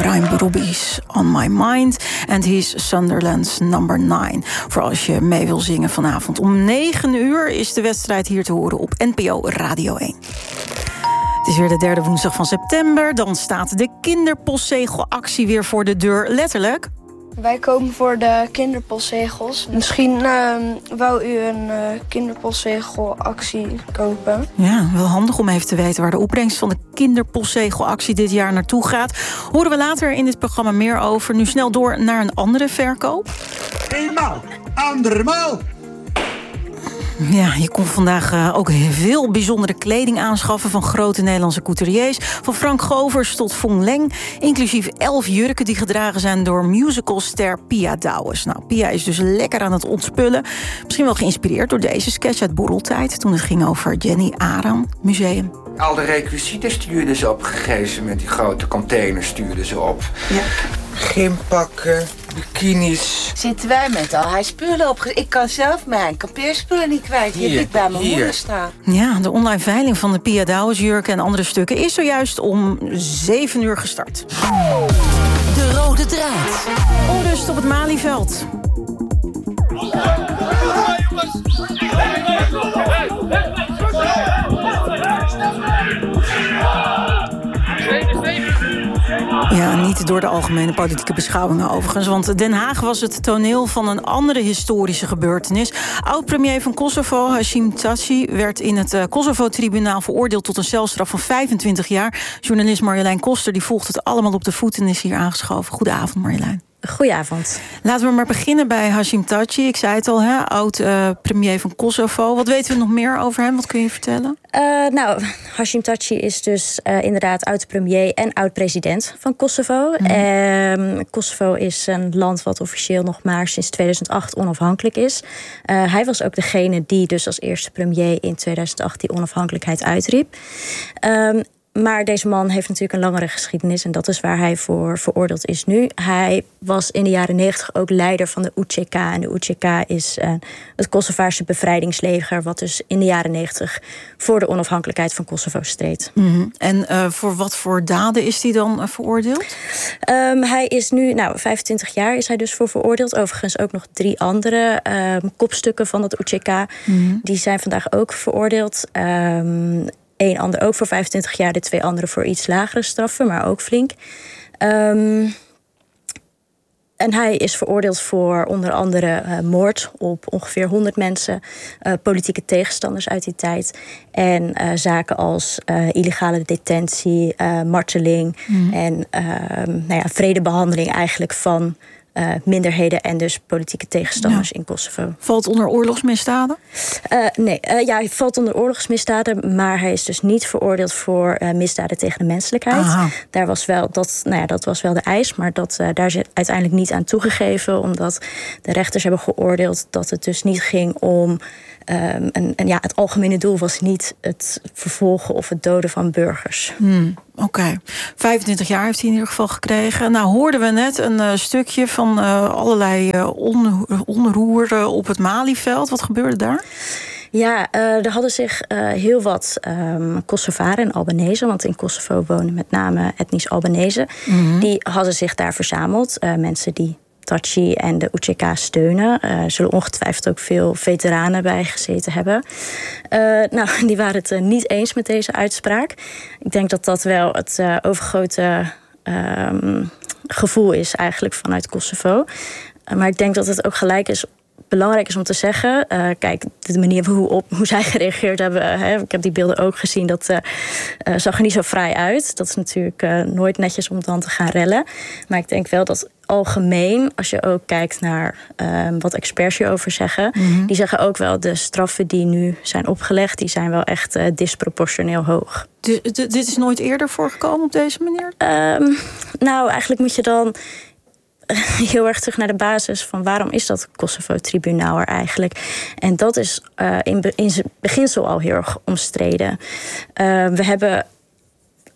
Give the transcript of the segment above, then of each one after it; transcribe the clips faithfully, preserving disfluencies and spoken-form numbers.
Brian Borubi's On My Mind. En he's Sunderland's number nine. Voor als je mee wil zingen vanavond. Om negen uur is de wedstrijd hier te horen op N P O Radio één. Het is weer de derde woensdag van september. Dan staat de kinderpostzegelactie weer voor de deur. Letterlijk. Wij komen voor de kinderpostzegels. Misschien uh, wou u een uh, kinderpostzegelactie kopen. Ja, wel handig om even te weten waar de opbrengst van de kinderpostzegelactie dit jaar naartoe gaat. Horen we later in dit programma meer over. Nu snel door naar een andere verkoop. Eenmaal, andermaal. Ja, je kon vandaag uh, ook veel bijzondere kleding aanschaffen van grote Nederlandse couturiers. Van Frank Govers tot Fong Leng. Inclusief elf jurken die gedragen zijn door musicalster Pia Douwes. Nou, Pia is dus lekker aan het ontspullen. Misschien wel geïnspireerd door deze sketch uit Borreltijd. Toen het ging over Jenny Aram Museum. Al de requisieten stuurden ze op, gegeven met die grote containers stuurden ze op. Ja. Gympakken, bikinis. Zitten wij met al haar spullen op. Ik kan zelf mijn kampeerspullen niet kwijt. Die heb ik bij mijn hier. moeder staan. Ja, de online veiling van de Pia Douwes jurken en andere stukken is zojuist om zeven uur gestart. De rode draad. Onrust op het Malieveld. Ja, niet door de algemene politieke beschouwingen overigens. Want Den Haag was het toneel van een andere historische gebeurtenis. Oud-premier van Kosovo, Hashim Thaci, werd in het Kosovo-tribunaal veroordeeld tot een celstraf van vijfentwintig jaar. Journalist Marjolein Koster die volgt het allemaal op de voet en is hier aangeschoven. Goedenavond, Marjolein. Goedenavond. Laten we maar beginnen bij Hashim Thaci. Ik zei het al, hè, oud-premier uh, van Kosovo. Wat weten we nog meer over hem? Wat kun je vertellen? Uh, nou, Hashim Thaci is dus uh, inderdaad oud-premier en oud-president van Kosovo. Mm-hmm. Uh, Kosovo is een land wat officieel nog maar sinds tweeduizend acht onafhankelijk is. Uh, hij was ook degene die dus als eerste premier in tweeduizend acht die onafhankelijkheid uitriep. Uh, Maar deze man heeft natuurlijk een langere geschiedenis en dat is waar hij voor veroordeeld is nu. Hij was in de jaren negentig ook leider van de U C K. En de U C K is uh, het Kosovaarse bevrijdingsleger, wat dus in de jaren negentig voor de onafhankelijkheid van Kosovo streed. Mm-hmm. En uh, voor wat voor daden is hij dan uh, veroordeeld? Um, hij is nu, nou, vijfentwintig jaar is hij dus voor veroordeeld. Overigens ook nog drie andere um, kopstukken van het U C K. Mm-hmm. Die zijn vandaag ook veroordeeld. Um, Eén ander ook voor vijfentwintig jaar, de twee anderen voor iets lagere straffen, maar ook flink. Um, en hij is veroordeeld voor onder andere uh, moord op ongeveer honderd mensen, uh, politieke tegenstanders uit die tijd en uh, zaken als uh, illegale detentie, uh, marteling mm. en uh, nou ja, vredebehandeling eigenlijk van Uh, minderheden en dus politieke tegenstanders ja. in Kosovo. Valt onder oorlogsmisdaden? Uh, nee, uh, ja, hij valt onder oorlogsmisdaden, maar hij is dus niet veroordeeld voor uh, misdaden tegen de menselijkheid. Aha. Daar was wel dat, nou ja, dat was wel de eis, maar dat, uh, daar is uiteindelijk niet aan toegegeven, omdat de rechters hebben geoordeeld dat het dus niet ging om Um, en, en ja, het algemene doel was niet het vervolgen of het doden van burgers. Hmm, Oké. Okay. vijfentwintig jaar heeft hij in ieder geval gekregen. Nou, hoorden we net een uh, stukje van uh, allerlei uh, on, onroer uh, op het Malieveld. Wat gebeurde daar? Ja, uh, er hadden zich uh, heel wat um, Kosovaren en Albanese, want in Kosovo wonen met name etnisch Albanese, mm-hmm. die hadden zich daar verzameld. Uh, mensen die Thaci en de U C K steunen. Er uh, zullen ongetwijfeld ook veel veteranen bij gezeten hebben. Uh, nou, die waren het uh, niet eens met deze uitspraak. Ik denk dat dat wel het uh, overgrote um, gevoel is eigenlijk vanuit Kosovo. Uh, maar ik denk dat het ook gelijk is belangrijk is om te zeggen, uh, kijk, de manier hoe, op, hoe zij gereageerd hebben, uh, hè, ik heb die beelden ook gezien, dat uh, uh, zag er niet zo fraai uit. Dat is natuurlijk uh, nooit netjes om dan te gaan rellen. Maar ik denk wel dat algemeen, als je ook kijkt naar uh, wat experts hierover zeggen, mm-hmm. die zeggen ook wel, de straffen die nu zijn opgelegd, die zijn wel echt uh, disproportioneel hoog. Dus, d- dit is nooit eerder voorgekomen op deze manier? Um, nou, eigenlijk moet je dan heel erg terug naar de basis van waarom is dat Kosovo-tribunaal er eigenlijk? En dat is uh, in, be- in zijn beginsel al heel erg omstreden. Uh, we hebben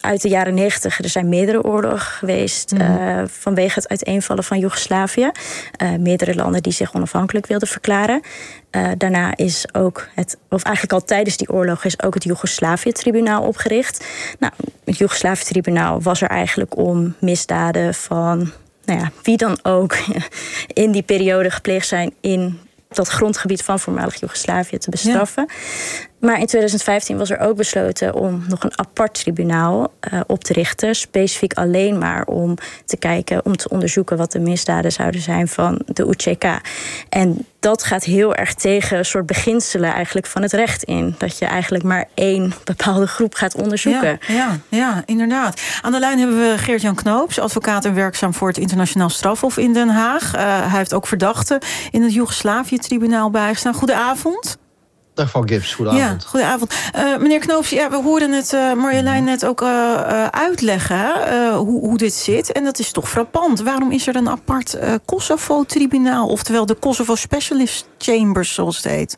uit de jaren negentig. Er zijn meerdere oorlogen geweest mm. uh, vanwege het uiteenvallen van Joegoslavië. Uh, meerdere landen die zich onafhankelijk wilden verklaren. Uh, daarna is ook het, of eigenlijk al tijdens die oorlog, is ook het Joegoslavië-tribunaal opgericht. Nou, het Joegoslavië-tribunaal was er eigenlijk om misdaden van, nou ja, wie dan ook in die periode gepleegd zijn in dat grondgebied van voormalig Joegoslavië te bestraffen. Ja. Maar in twintig vijftien was er ook besloten om nog een apart tribunaal uh, op te richten. Specifiek alleen maar om te kijken, om te onderzoeken wat de misdaden zouden zijn van de U C K. En dat gaat heel erg tegen een soort beginselen eigenlijk van het recht in. Dat je eigenlijk maar één bepaalde groep gaat onderzoeken. Ja, ja, ja, inderdaad. Aan de lijn hebben we Geert-Jan Knoops, advocaat en werkzaam voor het Internationaal Strafhof in Den Haag. Uh, hij heeft ook verdachten in het Joegoslavië-tribunaal bijgestaan. Goedenavond. Dag mevrouw Gibbs, goedenavond. Ja, goedenavond. Uh, meneer Knoops, ja, we hoorden het uh, Marjolein net ook uh, uh, uitleggen uh, hoe, hoe dit zit. En dat is toch frappant. Waarom is er een apart uh, Kosovo-tribunaal? Oftewel de Kosovo Specialist Chambers, zoals het heet.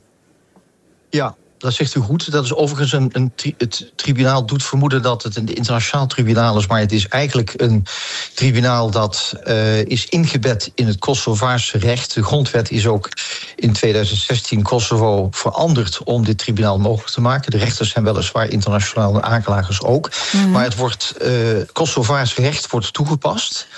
Ja, dat zegt u goed. Dat is overigens een, een tri- het tribunaal doet vermoeden dat het een internationaal tribunaal is, maar het is eigenlijk een tribunaal dat uh, is ingebed in het Kosovaarse recht. De grondwet is ook in tweeduizend zestien Kosovo veranderd om dit tribunaal mogelijk te maken. De rechters zijn weliswaar internationale aanklagers ook, mm-hmm. maar het wordt uh, Kosovaars recht wordt toegepast.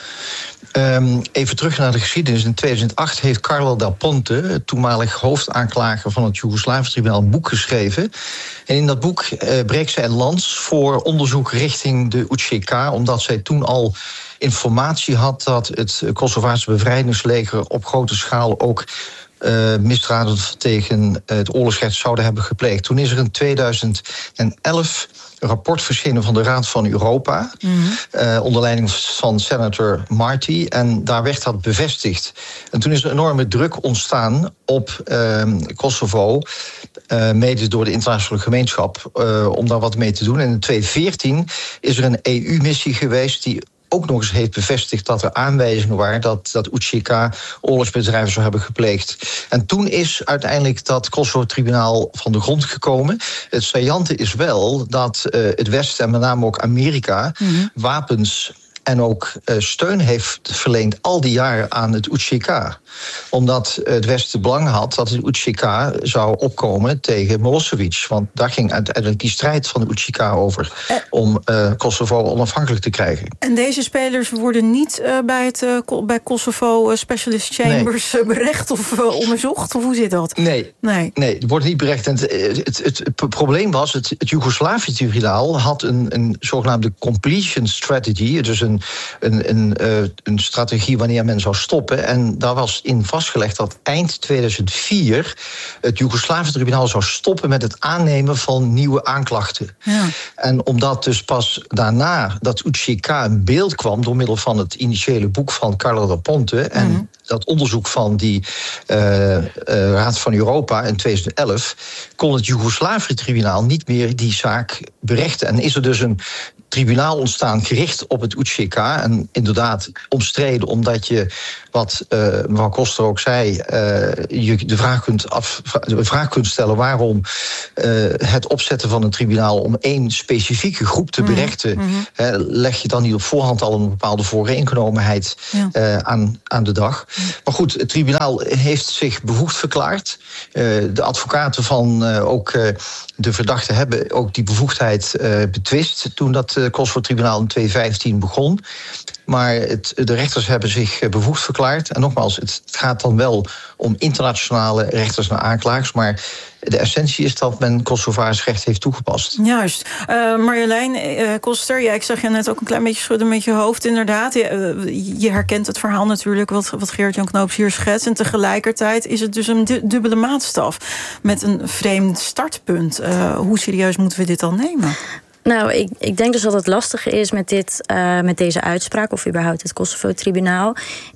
Um, even terug naar de geschiedenis. In tweeduizend acht heeft Carlo Del Ponte, het toenmalig hoofdaanklager van het Joegoslavië-tribunaal, een boek geschreven. En in dat boek uh, breekt zij een lans voor onderzoek richting de U C K, omdat zij toen al informatie had dat het Kosovaarse bevrijdingsleger op grote schaal ook Uh, misdaden tegen het oorlogsrecht zouden hebben gepleegd. Toen is er in tweeduizend elf een rapport verschenen van de Raad van Europa, mm-hmm. uh, onder leiding van senator Marty, en daar werd dat bevestigd. En toen is er enorme druk ontstaan op uh, Kosovo, uh, mede door de internationale gemeenschap, uh, om daar wat mee te doen. En in tweeduizend veertien is er een E U-missie geweest die ook nog eens heeft bevestigd dat er aanwijzingen waren dat, dat U C K oorlogsbedrijven zou hebben gepleegd. En toen is uiteindelijk dat Kosovo-tribunaal van de grond gekomen. Het saillante is wel dat uh, het Westen en met name ook Amerika mm-hmm. wapens en ook uh, steun heeft verleend al die jaren aan het U C K. Omdat het Westen belang had dat het U C K zou opkomen tegen Milosevic. Want daar ging uiteindelijk die strijd van de U C K over, om uh, Kosovo onafhankelijk te krijgen. En deze spelers worden niet uh, bij, het, uh, bij Kosovo Specialist Chambers nee. berecht of uh, onderzocht? Of hoe zit dat? Nee, nee. nee het wordt niet berecht. En het, het, het, het probleem was, het, het Joegoslavië-tribunaal had een, een zogenaamde completion strategy, dus een Een, een, uh, een strategie wanneer men zou stoppen. En daar was in vastgelegd dat eind tweeduizend vier het Joegoslavië-tribunaal zou stoppen met het aannemen van nieuwe aanklachten. Ja. En omdat dus pas daarna dat U C K in beeld kwam door middel van het initiële boek van Carlo Del Ponte en mm-hmm. dat onderzoek van die uh, uh, Raad van Europa in tweeduizend elf, kon het Joegoslavië-tribunaal niet meer die zaak berechten. En is er dus een tribunaal ontstaan gericht op het U C K. En inderdaad omstreden omdat je, wat uh, mevrouw Koster ook zei, uh, je de vraag kunt, af, de vraag kunt stellen waarom uh, het opzetten van een tribunaal om één specifieke groep te berechten, mm-hmm. uh, leg je dan niet op voorhand al een bepaalde vooringenomenheid ja. uh, aan, aan de dag. Mm. Maar goed, het tribunaal heeft zich bevoegd verklaard. Uh, de advocaten van uh, ook uh, de verdachten hebben ook die bevoegdheid uh, betwist toen dat uh, Kosovo-tribunaal in tweeduizend vijftien begon. Maar het, de rechters hebben zich bevoegd verklaard. En nogmaals, het gaat dan wel om internationale rechters en aanklagers, maar de essentie is dat men Kosovaars recht heeft toegepast. Juist. Uh, Marjolein uh, Koster, ja, ik zag je net ook een klein beetje schudden met je hoofd, inderdaad. Je, uh, je herkent het verhaal natuurlijk, wat, wat Geert-Jan Knoops hier schetst. En tegelijkertijd is het dus een du- dubbele maatstaf met een vreemd startpunt. Uh, hoe serieus moeten we dit dan nemen? Nou, ik, ik denk dus dat het lastige is met, dit, uh, met deze uitspraak, of überhaupt het Kosovo-tribunaal,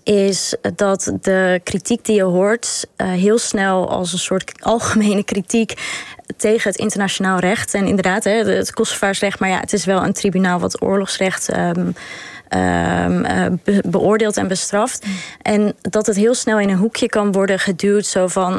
is dat de kritiek die je hoort uh, heel snel als een soort algemene kritiek tegen het internationaal recht. En inderdaad, hè, het Kosovaars recht, maar ja, het is wel een tribunaal wat oorlogsrecht Um, Um, uh, be- beoordeelt en bestraft. Mm. En dat het heel snel in een hoekje kan worden geduwd, zo van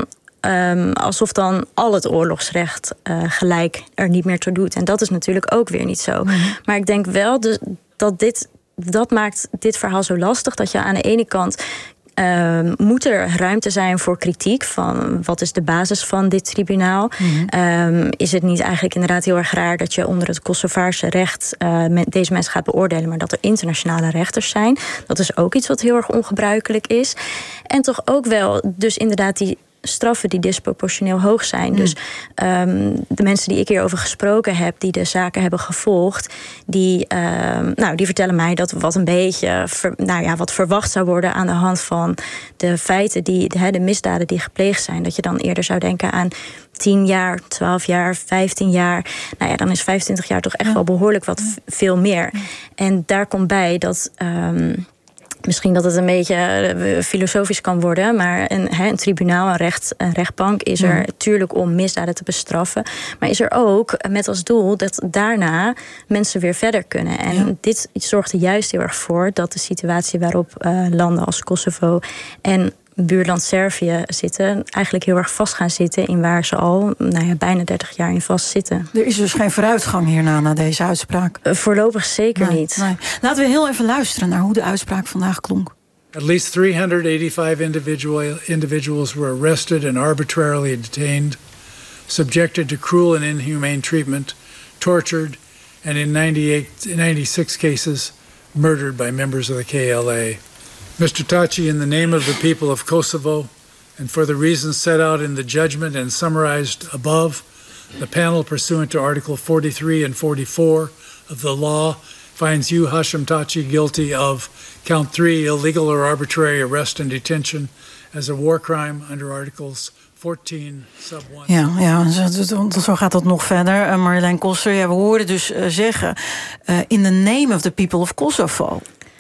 um, alsof dan al het oorlogsrecht uh, gelijk er niet meer toe doet. En dat is natuurlijk ook weer niet zo. Mm-hmm. Maar ik denk wel de, dat dit, dat maakt dit verhaal zo lastig, dat je aan de ene kant Uh, moet er ruimte zijn voor kritiek van wat is de basis van dit tribunaal? Mm-hmm. Um, is het niet eigenlijk inderdaad heel erg raar dat je onder het Kosovaarse recht uh, met deze mensen gaat beoordelen, maar dat er internationale rechters zijn? Dat is ook iets wat heel erg ongebruikelijk is. En toch ook wel dus inderdaad die straffen die disproportioneel hoog zijn. Mm. Dus um, de mensen die ik hierover gesproken heb, die de zaken hebben gevolgd, die, um, nou, die vertellen mij dat wat een beetje ver, nou ja, wat verwacht zou worden aan de hand van de feiten, die, de, de misdaden die gepleegd zijn. Dat je dan eerder zou denken aan tien jaar, twaalf jaar, vijftien jaar. Nou ja, dan is vijfentwintig jaar toch echt ja. wel behoorlijk wat v- veel meer. Ja. En daar komt bij dat Um, misschien dat het een beetje filosofisch kan worden, maar een, he, een tribunaal, een, recht, een rechtbank is er natuurlijk ja. om misdaden te bestraffen. Maar is er ook met als doel dat daarna mensen weer verder kunnen. En ja. dit zorgt er juist heel erg voor dat de situatie waarop uh, landen als Kosovo en buurland Servië zitten, eigenlijk heel erg vast gaan zitten in waar ze al nou ja, bijna dertig jaar in vast zitten. Er is dus geen vooruitgang hierna na deze uitspraak? Uh, voorlopig zeker nee, niet. Nee. Laten we heel even luisteren naar hoe de uitspraak vandaag klonk. At least three hundred eighty-five individual, individuals were arrested and arbitrarily detained, subjected to cruel and inhumane treatment, tortured, and in ninety-eight, ninety-six cases murdered by members of the K L A. Mister Taci, in the name of the people of Kosovo, and for the reasons set out in the judgment and summarized above, the panel, pursuant to Article forty-three and forty-four of the law, finds you, Hashim Taci, guilty of count three, illegal or arbitrary arrest and detention as a war crime under Articles fourteen, sub one. Ja, ja, zo, zo gaat dat nog verder. Uh, Marjolein Koster, ja, we hoorden dus uh, zeggen uh, in the name of the people of Kosovo.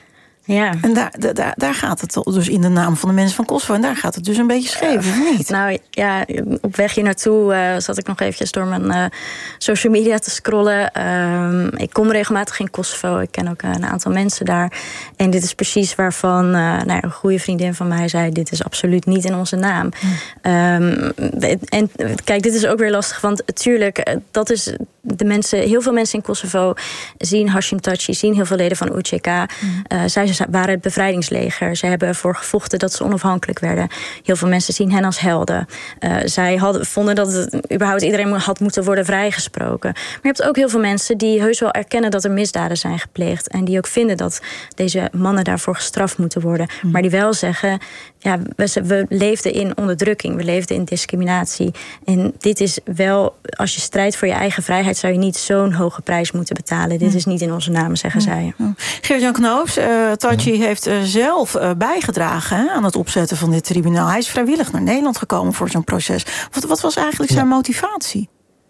Ja. En daar, daar, daar gaat het dus in de naam van de mensen van Kosovo. En daar gaat het dus een beetje scheef, of niet? Nou ja, op weg hier naartoe uh, zat ik nog eventjes door mijn uh, social media te scrollen. Um, ik kom regelmatig in Kosovo. Ik ken ook uh, een aantal mensen daar. En dit is precies waarvan uh, nou ja, een goede vriendin van mij zei, dit is absoluut niet in onze naam. Hm. Um, en kijk, dit is ook weer lastig. Want natuurlijk, dat is de mensen, heel veel mensen in Kosovo zien Hashim Taci, zien heel veel leden van U C K. Hm. Uh, zij waren het bevrijdingsleger. Ze hebben ervoor gevochten dat ze onafhankelijk werden. Heel veel mensen zien hen als helden. Uh, zij hadden, vonden dat het überhaupt iedereen had moeten worden vrijgesproken. Maar je hebt ook heel veel mensen die heus wel erkennen dat er misdaden zijn gepleegd. En die ook vinden dat deze mannen daarvoor gestraft moeten worden. Mm. Maar die wel zeggen, ja, we, we leefden in onderdrukking. We leefden in discriminatie. En dit is wel, als je strijdt voor je eigen vrijheid, zou je niet zo'n hoge prijs moeten betalen. Dit mm. is niet in onze naam, zeggen mm. zij. Mm. Geert-Jan Knoops, uh, Taci heeft uh, zelf uh, bijgedragen hè, aan het opzetten van dit tribunaal. Hij is vrijwillig naar Nederland gekomen voor zo'n proces. Wat, wat was eigenlijk zijn ja. motivatie?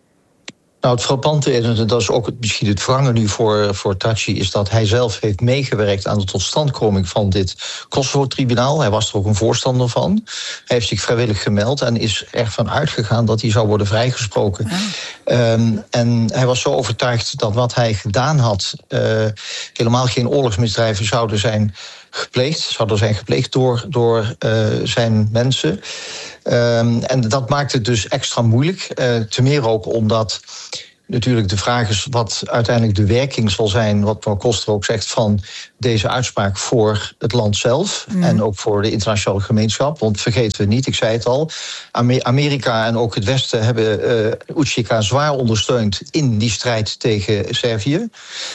Nou, het frappante is, en dat is ook misschien het wrange nu voor, voor Taci, is dat hij zelf heeft meegewerkt aan de totstandkoming van dit Kosovo-tribunaal. Hij was er ook een voorstander van. Hij heeft zich vrijwillig gemeld en is ervan uitgegaan dat hij zou worden vrijgesproken. Ja. Um, en hij was zo overtuigd dat wat hij gedaan had uh, helemaal geen oorlogsmisdrijven zouden zijn gepleegd, zouden zijn gepleegd door, door uh, zijn mensen. Um, en dat maakt het dus extra moeilijk. Uh, te meer ook omdat natuurlijk de vraag is wat uiteindelijk de werking zal zijn, wat mevrouw Koster ook zegt, van deze uitspraak voor het land zelf. Mm. En ook voor de internationale gemeenschap. Want vergeten we niet, ik zei het al, Amerika en ook het Westen hebben uh, U C K zwaar ondersteund in die strijd tegen Servië.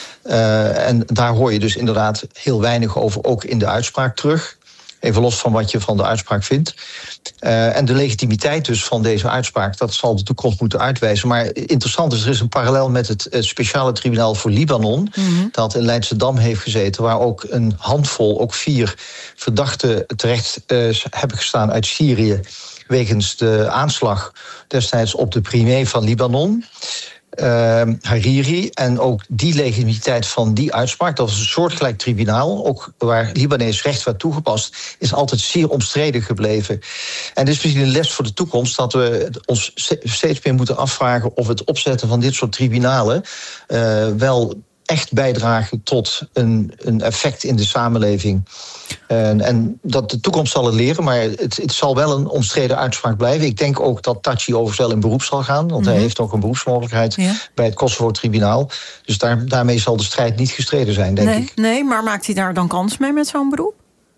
Uh, en daar hoor je dus inderdaad heel weinig over, ook in de uitspraak terug. Even los van wat je van de uitspraak vindt. Uh, en de legitimiteit dus van deze uitspraak, dat zal de toekomst moeten uitwijzen. Maar interessant is, er is een parallel met het, het speciale tribunaal voor Libanon, mm-hmm. dat in Leidschendam heeft gezeten, waar ook een handvol, ook vier verdachten terecht uh, hebben gestaan uit Syrië, wegens de aanslag destijds op de premier van Libanon. Uh, Hariri, en ook die legitimiteit van die uitspraak, dat was een soortgelijk tribunaal, ook waar Libanees recht werd toegepast, is altijd zeer omstreden gebleven. En dit is misschien een les voor de toekomst, dat we ons steeds meer moeten afvragen of het opzetten van dit soort tribunalen uh, wel echt bijdragen tot een, een effect in de samenleving. En, en dat de toekomst zal het leren, maar het, het zal wel een omstreden uitspraak blijven. Ik denk ook dat Thaçi overigens wel in beroep zal gaan, want mm-hmm. hij heeft ook een beroepsmogelijkheid ja. bij het Kosovo-tribunaal. Dus daar, daarmee zal de strijd niet gestreden zijn, denk nee, ik. Nee, maar maakt hij daar dan kans mee met zo'n beroep?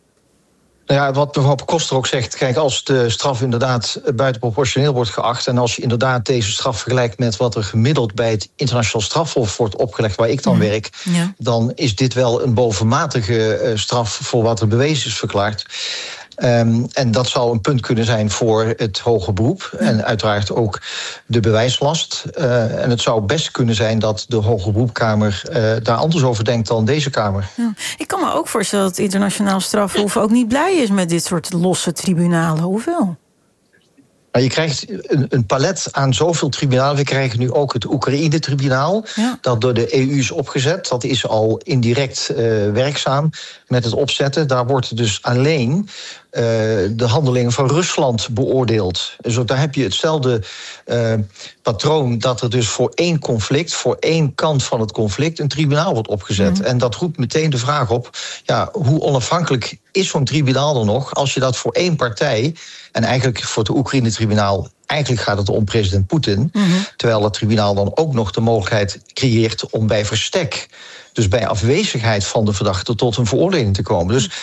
Nou ja, wat mevrouw Koster ook zegt, kijk, als de straf inderdaad buitenproportioneel wordt geacht en als je inderdaad deze straf vergelijkt met wat er gemiddeld bij het internationaal strafhof wordt opgelegd, waar ik dan mm. werk, ja. dan is dit wel een bovenmatige uh, straf voor wat er bewezen is verklaard. Um, en dat zou een punt kunnen zijn voor het hoger beroep. Ja. En uiteraard ook de bewijslast. Uh, en het zou best kunnen zijn dat de hoger beroepkamer uh, daar anders over denkt dan deze Kamer. Ja. Ik kan me ook voorstellen dat het internationaal strafhof ook niet blij is met dit soort losse tribunalen. Hoeveel? Maar je krijgt een, een palet aan zoveel tribunalen. We krijgen nu ook het Oekraïne-tribunaal. Ja. Dat door de E U is opgezet. Dat is al indirect uh, werkzaam met het opzetten. Daar wordt dus alleen uh, de handelingen van Rusland beoordeeld. Dus ook daar heb je hetzelfde uh, patroon dat er dus voor één conflict, voor één kant van het conflict, een tribunaal wordt opgezet. Mm. En dat roept meteen de vraag op, ja, hoe onafhankelijk is zo'n tribunaal er nog als je dat voor één partij, en eigenlijk voor het Oekraïne-tribunaal, eigenlijk gaat het om president Poetin, mm-hmm. terwijl dat tribunaal dan ook nog de mogelijkheid creëert om bij verstek, dus bij afwezigheid van de verdachte, tot een veroordeling te komen. Dus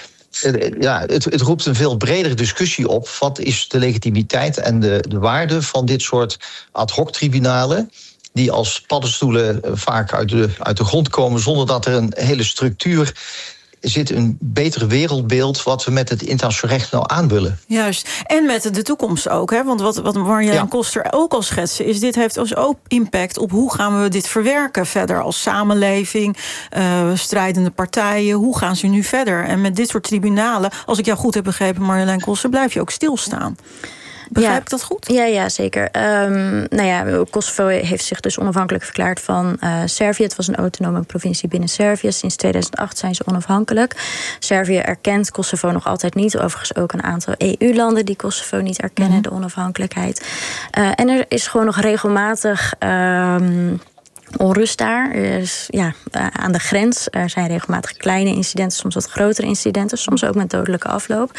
ja, het, het roept een veel bredere discussie op. Wat is de legitimiteit en de, de waarde van dit soort ad hoc tribunalen, die als paddenstoelen vaak uit de, uit de grond komen zonder dat er een hele structuur zit, een beter wereldbeeld wat we met het internationaal recht nou aanvullen. Juist. En met de toekomst ook. Hè? Want wat, wat Marjolein ja. Koster ook al schetsen is, dit heeft dus ook impact op hoe gaan we dit verwerken verder als samenleving, uh, strijdende partijen. Hoe gaan ze nu verder? En met dit soort tribunalen, als ik jou goed heb begrepen, Marjolein Koster, blijf je ook stilstaan. Begrijp ja. ik dat goed? Ja, ja zeker. Um, nou ja, Kosovo heeft zich dus onafhankelijk verklaard van uh, Servië. Het was een autonome provincie binnen Servië. Sinds tweeduizend acht zijn ze onafhankelijk. Servië erkent Kosovo nog altijd niet. Overigens ook een aantal E U-landen die Kosovo niet erkennen, mm-hmm. de onafhankelijkheid. Uh, en er is gewoon nog regelmatig Um, onrust daar. Er is, ja, aan de grens. Er zijn regelmatig kleine incidenten, soms wat grotere incidenten, soms ook met dodelijke afloop.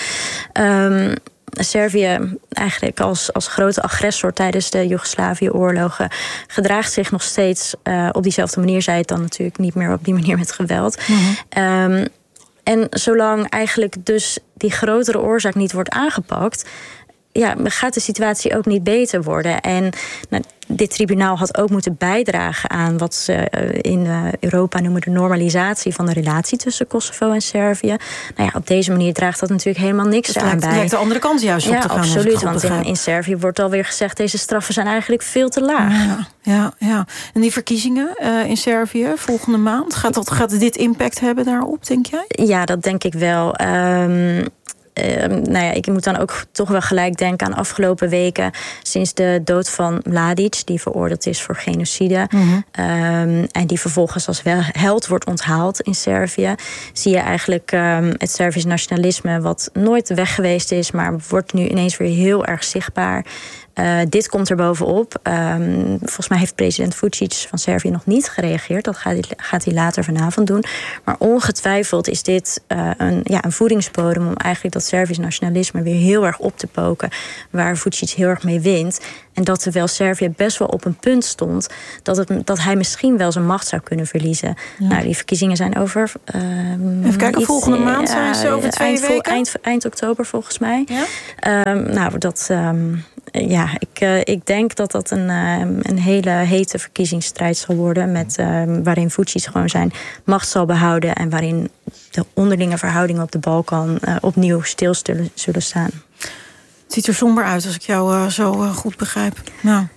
Um, Servië, eigenlijk als, als grote agressor tijdens de Joegoslavië-oorlogen, gedraagt zich nog steeds uh, op diezelfde manier. Zij het dan natuurlijk niet meer op die manier met geweld. Mm-hmm. Um, en zolang eigenlijk dus die grotere oorzaak niet wordt aangepakt, ja, gaat de situatie ook niet beter worden. En nou, dit tribunaal had ook moeten bijdragen aan wat ze in Europa noemen de normalisatie van de relatie tussen Kosovo en Servië. Nou ja, op deze manier draagt dat natuurlijk helemaal niks het aan lijkt, bij. Het lijkt de andere kant juist ja, op te gaan. Absoluut, want in, in Servië wordt alweer gezegd, deze straffen zijn eigenlijk veel te laag. Ja, ja, ja. En die verkiezingen uh, in Servië volgende maand, gaat, dat, gaat dit impact hebben daarop, denk jij? Ja, dat denk ik wel. Um, Uh, nou ja, ik moet dan ook toch wel gelijk denken aan afgelopen weken, sinds de dood van Mladic, die veroordeeld is voor genocide, mm-hmm. um, en die vervolgens als wel held wordt onthaald in Servië, zie je eigenlijk um, het Servisch nationalisme, wat nooit weg geweest is, maar wordt nu ineens weer heel erg zichtbaar. Uh, dit komt er bovenop. Um, volgens mij heeft president Vučić van Servië nog niet gereageerd. Dat gaat hij, gaat hij later vanavond doen. Maar ongetwijfeld is dit uh, een, ja, een voedingsbodem om eigenlijk dat Servisch nationalisme weer heel erg op te poken, waar Vučić heel erg mee wint. En dat terwijl Servië best wel op een punt stond dat, het, dat hij misschien wel zijn macht zou kunnen verliezen. Ja. Nou, die verkiezingen zijn over. Um, Even kijken, iets, volgende maand zijn ze over twee eind, weken? Eind, eind oktober volgens mij. Ja? Um, nou, dat Um, ja, ik, uh, ik denk dat dat een, uh, een hele hete verkiezingsstrijd zal worden, met, uh, waarin Vučić gewoon zijn macht zal behouden en waarin de onderlinge verhoudingen op de Balkan uh, opnieuw stil zullen, zullen staan. Het ziet er somber uit als ik jou uh, zo uh, goed begrijp. Nou,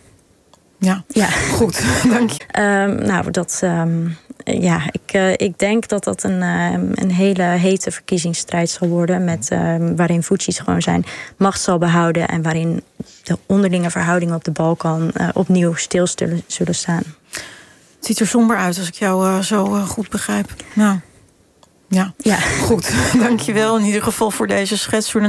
ja, ja. Goed, dank je. Um, nou, dat Um, Ja, ik, uh, ik denk dat dat een, uh, een hele hete verkiezingsstrijd zal worden, met, uh, waarin Vučić gewoon zijn macht zal behouden en waarin de onderlinge verhoudingen op de Balkan uh, opnieuw stil zullen, zullen staan. Het ziet er somber uit als ik jou uh, zo uh, goed begrijp. Nou, ja, ja. Goed. Dank je wel in ieder geval voor deze schets.